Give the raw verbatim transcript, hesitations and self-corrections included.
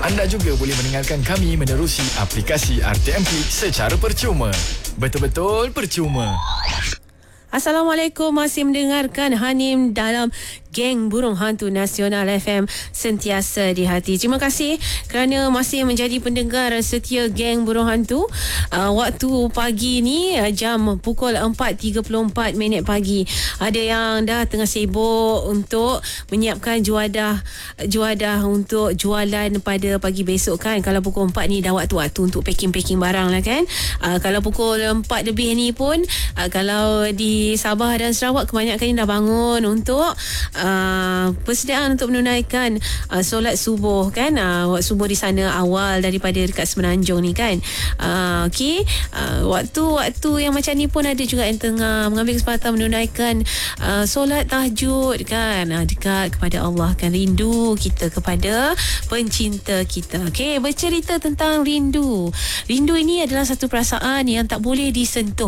Anda juga boleh mendengarkan kami menerusi aplikasi R T M Click secara percuma. Betul-betul percuma. Assalamualaikum, masih mendengarkan Hanim dalam Geng Burung Hantu Nasional F M, sentiasa di hati. Terima kasih kerana masih menjadi pendengar setia Geng Burung Hantu. Uh, waktu pagi ni uh, jam pukul empat tiga puluh empat minit pagi. Ada yang dah tengah sibuk untuk menyiapkan juadah juadah untuk jualan pada pagi besok kan. Kalau pukul empat ni dah waktu-waktu untuk packing-packing barang lah kan. Uh, kalau pukul empat lebih ni pun uh, kalau di Sabah dan Sarawak kebanyakan dah bangun untuk uh, persediaan untuk menunaikan uh, solat subuh kan. Uh, waktu subuh di sana awal daripada dekat Semenanjung ni kan. Uh, Okey, uh, waktu-waktu yang macam ni pun ada juga yang tengah mengambil kesempatan menunaikan uh, solat tahajud kan. Uh, dekat kepada Allah kan, rindu kita kepada pencinta kita. Okey, bercerita tentang rindu. Rindu ini adalah satu perasaan yang tak boleh disentuh.